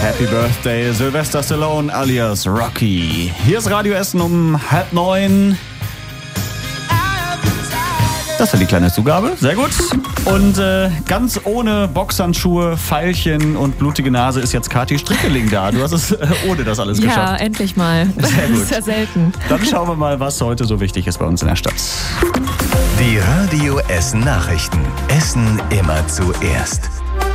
Happy Birthday, Sylvester Stallone alias Rocky. Hier ist Radio Essen um 8:30. Das war die kleine Zugabe, sehr gut. Und ganz ohne Boxhandschuhe, Pfeilchen und blutige Nase ist jetzt Kathi Strickeling da. Du hast es ohne das alles geschafft. Ja, endlich mal. Sehr gut. Das ist ja selten. Dann schauen wir mal, was heute so wichtig ist bei uns in der Stadt. Die Radio Essen Nachrichten. Essen immer zuerst.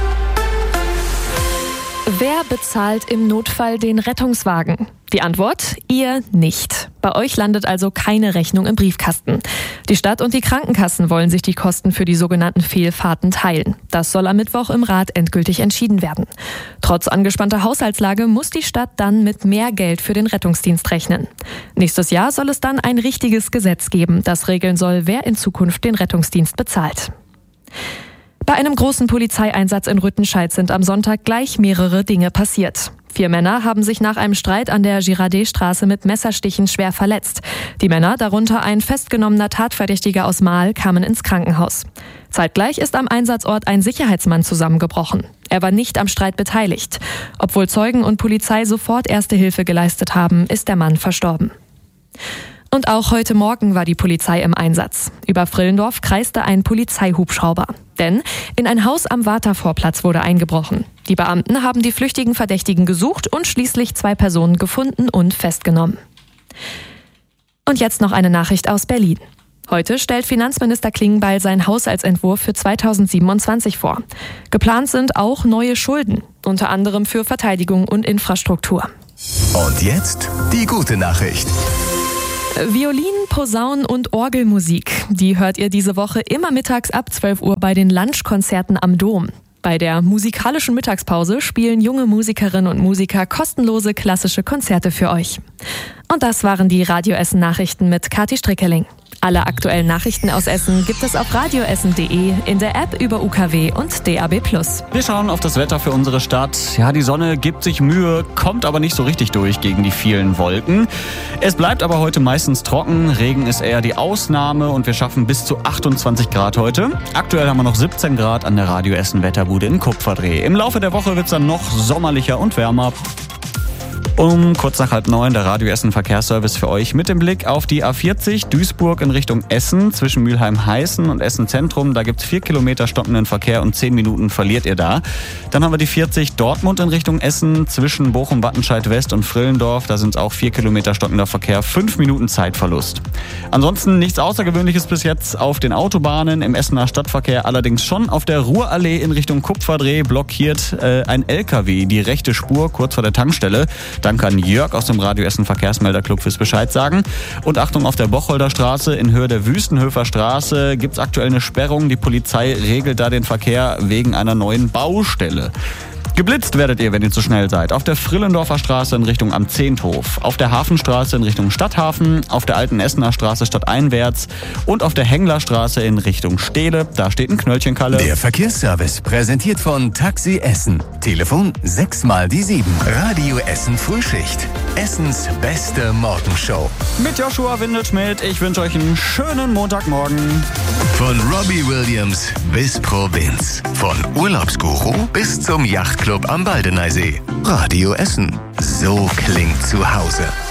Wer bezahlt im Notfall den Rettungswagen? Die Antwort: ihr nicht. Bei euch landet also keine Rechnung im Briefkasten. Die Stadt und die Krankenkassen wollen sich die Kosten für die sogenannten Fehlfahrten teilen. Das soll am Mittwoch im Rat endgültig entschieden werden. Trotz angespannter Haushaltslage muss die Stadt dann mit mehr Geld für den Rettungsdienst rechnen. Nächstes Jahr soll es dann ein richtiges Gesetz geben, das regeln soll, wer in Zukunft den Rettungsdienst bezahlt. Bei einem großen Polizeieinsatz in Rüttenscheid sind am Sonntag gleich mehrere Dinge passiert. 4 Männer haben sich nach einem Streit an der Girardet-Straße mit Messerstichen schwer verletzt. Die Männer, darunter ein festgenommener Tatverdächtiger aus Mahl, kamen ins Krankenhaus. Zeitgleich ist am Einsatzort ein Sicherheitsmann zusammengebrochen. Er war nicht am Streit beteiligt. Obwohl Zeugen und Polizei sofort erste Hilfe geleistet haben, ist der Mann verstorben. Und auch heute Morgen war die Polizei im Einsatz. Über Vrillendorf kreiste ein Polizeihubschrauber. Denn in ein Haus am Watervorplatz wurde eingebrochen. Die Beamten haben die flüchtigen Verdächtigen gesucht und schließlich 2 Personen gefunden und festgenommen. Und jetzt noch eine Nachricht aus Berlin. Heute stellt Finanzminister Klingbeil seinen Haushaltsentwurf für 2027 vor. Geplant sind auch neue Schulden, unter anderem für Verteidigung und Infrastruktur. Und jetzt die gute Nachricht. Violin, Posaunen und Orgelmusik, die hört ihr diese Woche immer mittags ab 12 Uhr bei den Lunchkonzerten am Dom. Bei der musikalischen Mittagspause spielen junge Musikerinnen und Musiker kostenlose klassische Konzerte für euch. Und das waren die Radio Essen Nachrichten mit Kathi Strickeling. Alle aktuellen Nachrichten aus Essen gibt es auf radioessen.de, in der App über UKW und DAB+. Wir schauen auf das Wetter für unsere Stadt. Ja, die Sonne gibt sich Mühe, kommt aber nicht so richtig durch gegen die vielen Wolken. Es bleibt aber heute meistens trocken. Regen ist eher die Ausnahme und wir schaffen bis zu 28 Grad heute. Aktuell haben wir noch 17 Grad an der Radio Essen Wetterbude in Kupferdreh. Im Laufe der Woche wird es dann noch sommerlicher und wärmer. Um kurz nach 8:30 der Radio Essen Verkehrsservice für euch mit dem Blick auf die A40 Duisburg in Richtung Essen zwischen Mülheim-Heißen und Essen Zentrum. Da gibt es 4 Kilometer stockenden Verkehr und 10 Minuten verliert ihr da. Dann haben wir die 40 Dortmund in Richtung Essen zwischen Bochum-Wattenscheid West und Vrillendorf. Da sind es auch 4 Kilometer stockender Verkehr, 5 Minuten Zeitverlust. Ansonsten nichts Außergewöhnliches bis jetzt auf den Autobahnen, im Essener Stadtverkehr allerdings schon. Auf der Ruhrallee in Richtung Kupferdreh blockiert ein LKW die rechte Spur kurz vor der Tankstelle. Danke an Jörg aus dem Radio Essen Verkehrsmelderclub fürs Bescheid sagen. Und Achtung, auf der Bocholder Straße in Höhe der Wüstenhöfer Straße gibt es aktuell eine Sperrung. Die Polizei regelt da den Verkehr wegen einer neuen Baustelle. Geblitzt werdet ihr, wenn ihr zu schnell seid. Auf der Vrillendorfer Straße in Richtung Am Zehnthof, auf der Hafenstraße in Richtung Stadthafen, auf der Alten Essener Straße stadteinwärts und auf der Henglerstraße in Richtung Stede. Da steht ein Knöllchenkalle. Der Verkehrsservice präsentiert von Taxi Essen. Telefon 6x7. Radio Essen Frühschicht. Essens beste Morgenshow. Mit Joshua Windelschmidt. Ich wünsche euch einen schönen Montagmorgen. Von Robbie Williams bis Provinz. Von Urlaubsguru bis zum Yachtclub am Baldeneysee. Radio Essen. So klingt zu Hause.